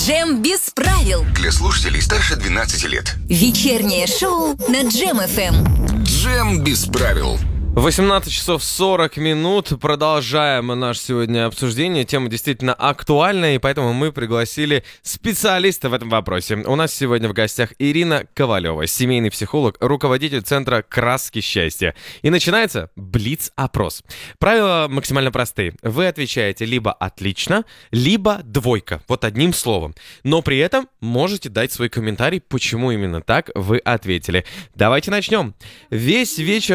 Джем без правил. Для слушателей старше 12 лет. Вечернее шоу на Джем ФМ. Джем без правил. 18 часов 40 минут. Продолжаем наше сегодня обсуждение. Тема действительно актуальная, и поэтому мы пригласили специалиста в этом вопросе. У нас сегодня в гостях Ирина Ковалева, семейный психолог, руководитель Центра «Краски счастья». И начинается блиц-опрос. Правила максимально простые. Вы отвечаете либо «отлично», либо «двойка». Вот одним словом. Но при этом можете дать свой комментарий, почему именно так вы ответили. Давайте начнем. Весь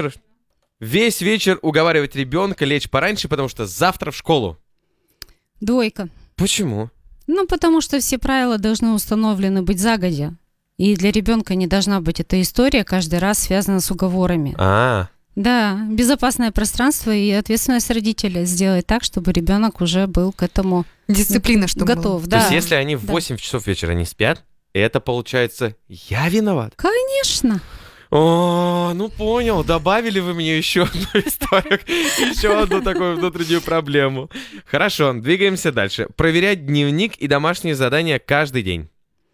вечер уговаривать ребенка лечь пораньше, потому что завтра в школу. Двойка. Почему? Потому что все правила должны установлены быть загодя. И для ребенка не должна быть эта история каждый раз связана с уговорами. Да, безопасное пространство и ответственность родителя сделать так, чтобы ребенок уже был к этому дисциплина, чтобы готов. был. Да. То есть если они в 8 часов вечера не спят, это получается я виноват? Конечно. О, понял. Добавили вы мне еще одну историю, еще одну такую внутреннюю проблему. Хорошо, двигаемся дальше. Проверять дневник и домашние задания каждый день.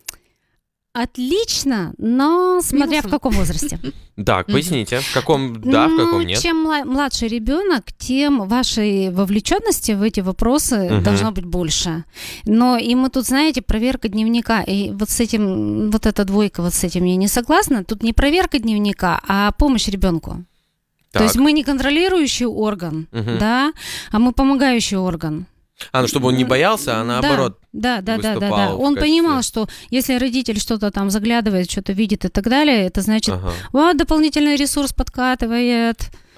Отлично, но смотря в каком возрасте. Так, поясните, в каком да, в каком нет. Чем младший ребенок, тем вашей вовлеченности в эти вопросы должно быть больше. Но и мы тут, знаете, проверка дневника, и вот с этим, вот эта двойка, вот с этим я не согласна. Тут не проверка дневника, а помощь ребенку. То есть мы не контролирующий орган, да, а мы помогающий орган. Чтобы он не боялся, а наоборот Да. выступал Он в качестве... понимал, что если родитель что-то там заглядывает, что-то видит и так далее, это значит, вот дополнительный ресурс подкатывает,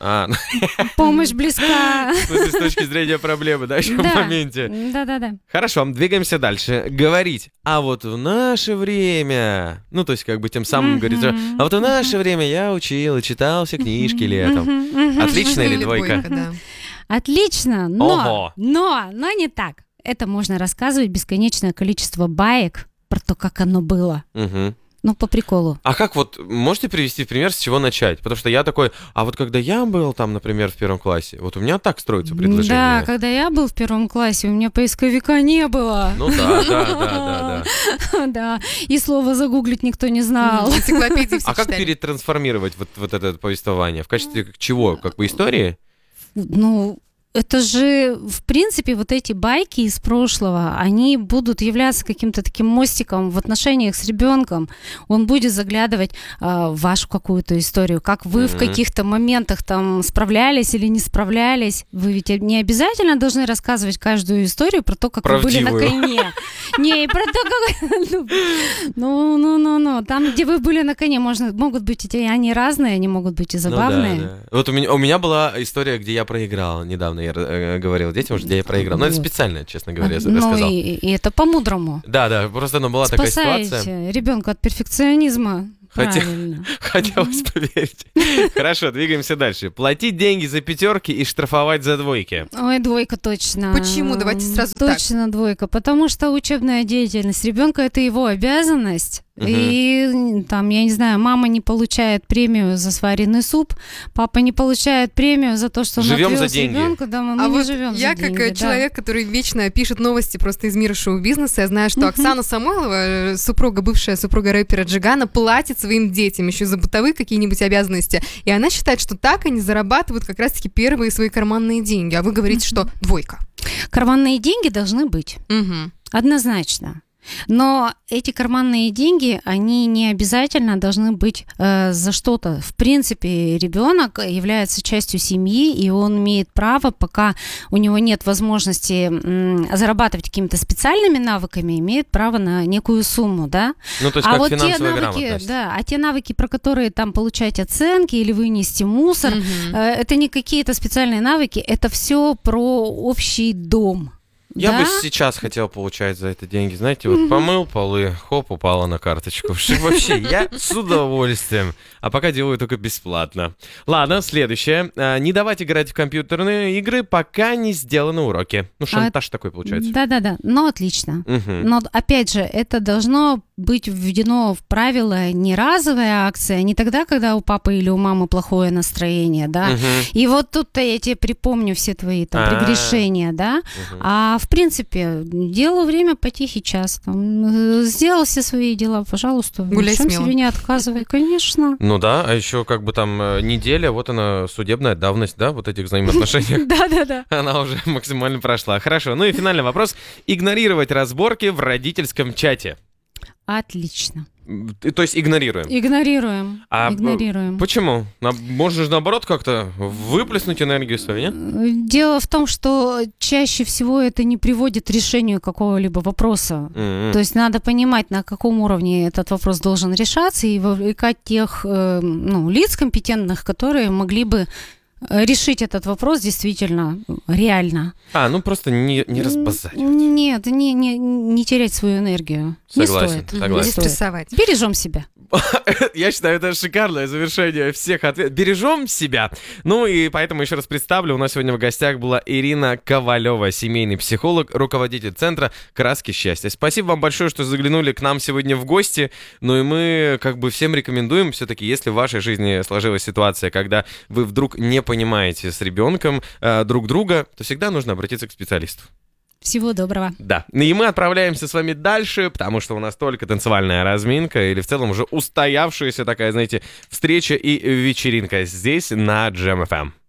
помощь близка. В смысле, с точки зрения проблемы, да, еще в моменте. Да. Хорошо, двигаемся дальше. Говорить, а вот в наше время, то есть как бы тем самым говорить, а вот в наше время я учил и читал все книжки летом. Отлично или двойка? Отлично, но не так. Это можно рассказывать бесконечное количество баек про то, как оно было. По приколу. А как можете привести пример, с чего начать? Потому что я такой, а вот когда я был там, например, в 1 классе, вот у меня так строится предложение. Да, когда я был в 1 классе, у меня поисковика не было. Да. Да, и слово загуглить никто не знал. Энциклопедии все А как читали. перетрансформировать вот это повествование? В качестве чего? Как бы истории? Это же, в принципе, вот эти байки из прошлого, они будут являться каким-то таким мостиком в отношениях с ребенком. Он будет заглядывать в вашу какую-то историю, как вы в каких-то моментах там справлялись или не справлялись. Вы ведь не обязательно должны рассказывать каждую историю про то, как вы были на коне. Не, про то, как... Там, где вы были на коне, могут быть, они разные, они могут быть и забавные. Да. Вот у меня была история, где я проиграл недавно. Я говорил детям, где я проиграл. Но это специально, честно говоря, рассказал. И это по-мудрому. Да, просто была такая ситуация. Спасаете ребенка от перфекционизма. Хотелось поверить. Хорошо, двигаемся дальше. Платить деньги за 5 и штрафовать за 2. Ой, 2 точно. Почему? Давайте сразу так. Точно 2, потому что учебная деятельность ребенка — это его обязанность. И там, я не знаю, мама не получает премию за сваренный суп, папа не получает премию за то, что он живем отвез за деньги. ребенка. Да, мы не живем я за деньги. как человек, который вечно пишет новости просто из мира шоу-бизнеса, я знаю, что Оксана Самойлова, бывшая супруга рэпера Джигана, платит своим детям еще за бытовые какие-нибудь обязанности. И она считает, что так они зарабатывают как раз-таки первые свои карманные деньги. А вы говорите, что 2. Карманные деньги должны быть. Однозначно. Но эти карманные деньги, они не обязательно должны быть за что-то. В принципе, ребенок является частью семьи, и он имеет право, пока у него нет возможности зарабатывать какими-то специальными навыками, имеет право на некую сумму, да? То есть как финансовая грамотность. Да, а те навыки, про которые там получать оценки или вынести мусор, это не какие-то специальные навыки, это все про общий дом. Я бы сейчас хотел получать за это деньги. Знаете, помыл полы, хоп, упала на карточку. Вообще, я с удовольствием. А пока делаю только бесплатно. Ладно, следующее. Не давать играть в компьютерные игры, пока не сделаны уроки. Шантаж такой получается. Да. Отлично. Но, опять же, это должно быть введено в правило не разовая акция, не тогда, когда у папы или у мамы плохое настроение, да, и вот тут-то я тебе припомню все твои там прегрешения, да, а в принципе делаю время по тихий час, там, сделал все свои дела, пожалуйста, гуляй ничем смело. себе не отказывай, конечно. Ну да, а еще как бы там неделя, вот она, судебная давность, да, вот этих взаимоотношениях. Да-да-да. Она уже максимально прошла. Хорошо, ну и финальный вопрос. Игнорировать разборки в родительском чате. Отлично. То есть игнорируем. Игнорируем. Почему? Можно же наоборот как-то выплеснуть энергию свою, нет? Дело в том, что чаще всего это не приводит к решению какого-либо вопроса. То есть надо понимать, на каком уровне этот вопрос должен решаться, и вовлекать тех лиц компетентных, которые могли бы решить этот вопрос действительно реально. Ну просто не разбазарить. Нет, не терять свою энергию. Согласен, Не стоит. согласен. Не стрессовать. Бережем себя. Я считаю, это шикарное завершение всех ответов. Бережем себя. Ну и поэтому еще раз представлю, у нас сегодня в гостях была Ирина Ковалева, семейный психолог, руководитель центра «Краски счастья». Спасибо вам большое, что заглянули к нам сегодня в гости. Ну и мы как бы всем рекомендуем все-таки, если в вашей жизни сложилась ситуация, когда вы вдруг не понимаете с ребенком друг друга, то всегда нужно обратиться к специалисту. Всего доброго. Да. И мы отправляемся с вами дальше, потому что у нас только танцевальная разминка или в целом уже устоявшаяся такая, знаете, встреча и вечеринка здесь на Jam FM.